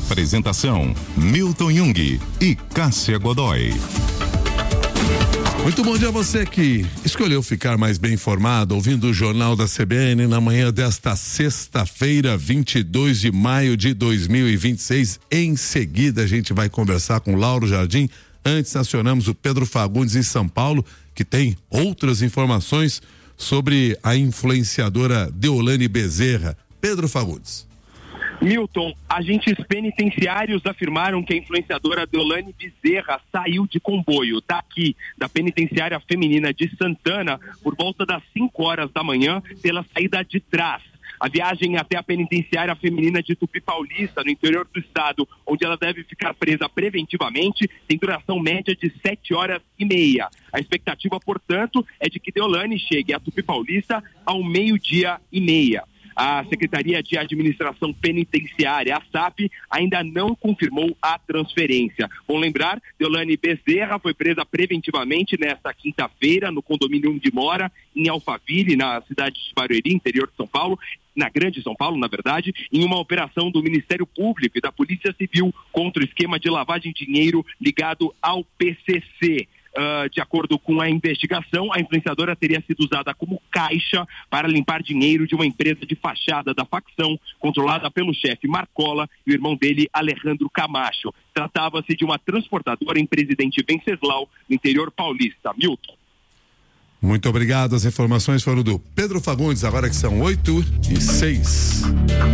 Apresentação: Milton Jung e Cássia Godoy. Muito bom dia a você que escolheu ficar mais bem informado, ouvindo o Jornal da CBN na manhã desta sexta-feira, 22 de maio de 2026. Em seguida, a gente vai conversar com Lauro Jardim. Antes, acionamos o Pedro Fagundes em São Paulo, que tem outras informações sobre a influenciadora Deolane Bezerra. Pedro Fagundes. Milton, agentes penitenciários afirmaram que a influenciadora Deolane Bezerra saiu de comboio daqui, da penitenciária feminina de Santana, por volta das 5 horas da manhã, pela saída de trás. A viagem até a penitenciária feminina de Tupi Paulista, no interior do estado, onde ela deve ficar presa preventivamente, tem duração média de 7 horas e meia. A expectativa, portanto, é de que Deolane chegue a Tupi Paulista ao 12h30. A Secretaria de Administração Penitenciária, a SAP, ainda não confirmou a transferência. Bom lembrar, Deolane Bezerra foi presa preventivamente nesta quinta-feira no condomínio onde mora, em Alphaville, na cidade de Barueri, interior de São Paulo, na Grande São Paulo, na verdade, em uma operação do Ministério Público e da Polícia Civil contra o esquema de lavagem de dinheiro ligado ao PCC. De acordo com a investigação, a influenciadora teria sido usada como caixa para limpar dinheiro de uma empresa de fachada da facção, controlada pelo chefe Marcola e o irmão dele, Alejandro Camacho. Tratava-se de uma transportadora em Presidente Venceslau, no interior paulista. Milton. Muito obrigado. As informações foram do Pedro Fagundes, agora que são 8h06.